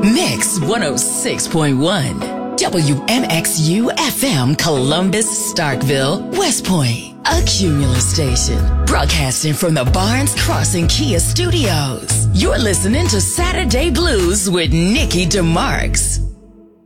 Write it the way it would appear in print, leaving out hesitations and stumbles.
Mix 106.1. WMXU FM Columbus, Starkville, West Point. A Cumulus station. Broadcasting from the Barnes Crossing Kia Studios. You're listening to Saturday Blues with Nikki DeMarks.